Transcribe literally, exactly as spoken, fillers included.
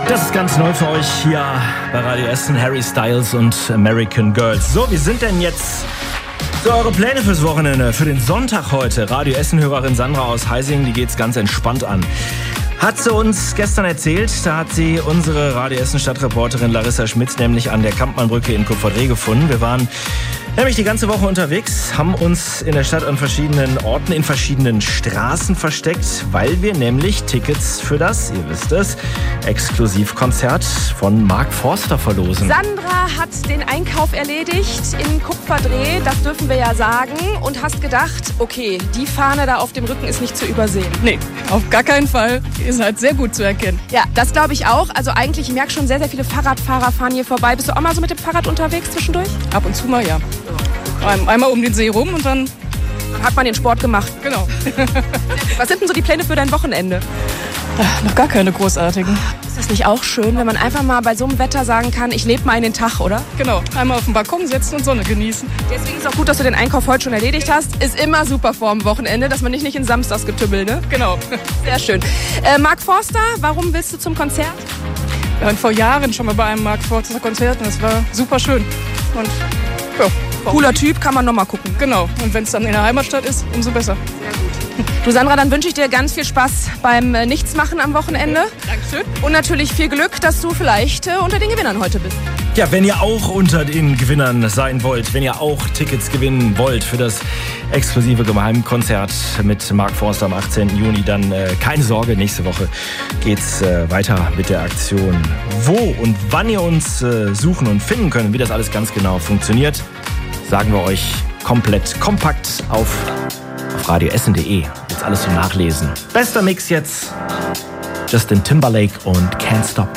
Das ist ganz neu für euch hier bei Radio Essen, Harry Styles und American Girls. So, wie sind denn jetzt so eure Pläne fürs Wochenende, für den Sonntag heute? Radio Essen-Hörerin Sandra aus Heising, die geht's ganz entspannt an. Hat sie uns gestern erzählt, da hat sie unsere Radio Essen-Stadtreporterin Larissa Schmitz nämlich an der Kampmannbrücke in Kupferdreh gefunden. Wir waren nämlich die ganze Woche unterwegs, haben uns in der Stadt an verschiedenen Orten, in verschiedenen Straßen versteckt, weil wir nämlich Tickets für das, ihr wisst es, Exklusivkonzert von Mark Forster verlosen. Sandra hat den Einkauf erledigt in Kupferdreh, das dürfen wir ja sagen, und hast gedacht, okay, die Fahne da auf dem Rücken ist nicht zu übersehen. Nee, auf gar keinen Fall. Ihr seid sehr gut zu erkennen. Ja, das glaube ich auch. Also eigentlich, ich merke schon, sehr, sehr viele Fahrradfahrer fahren hier vorbei. Bist du auch mal so mit dem Fahrrad unterwegs zwischendurch? Ab und zu mal, ja. Einmal um den See rum und dann hat man den Sport gemacht. Genau. Was sind denn so die Pläne für dein Wochenende? Ach, noch gar keine großartigen. Ist das nicht auch schön, wenn man einfach mal bei so einem Wetter sagen kann, ich lebe mal in den Tag, oder? Genau, einmal auf den Balkon setzen und Sonne genießen. Deswegen ist auch gut, dass du den Einkauf heute schon erledigt hast. Ist immer super vorm Wochenende, dass man nicht nicht in Samstagsgetümmel, ne? Genau. Sehr schön. Äh, Mark Forster, warum willst du zum Konzert? Wir waren vor Jahren schon mal bei einem Mark Forster Konzert und es war super schön. Und ja. Cooler Typ, kann man noch mal gucken. Genau, und wenn es dann in der Heimatstadt ist, umso besser. Sehr gut. Du Sandra, dann wünsche ich dir ganz viel Spaß beim äh, Nichtsmachen am Wochenende. Dankeschön. Und natürlich viel Glück, dass du vielleicht äh, unter den Gewinnern heute bist. Ja, wenn ihr auch unter den Gewinnern sein wollt, wenn ihr auch Tickets gewinnen wollt für das exklusive Geheimkonzert mit Mark Forster am achtzehnten Juni, dann äh, keine Sorge, nächste Woche geht's äh, weiter mit der Aktion. Wo und wann ihr uns äh, suchen und finden könnt, wie das alles ganz genau funktioniert, sagen wir euch komplett kompakt auf, auf radioessen punkt de. Jetzt alles zum Nachlesen. Bester Mix jetzt. Justin Timberlake und Can't Stop.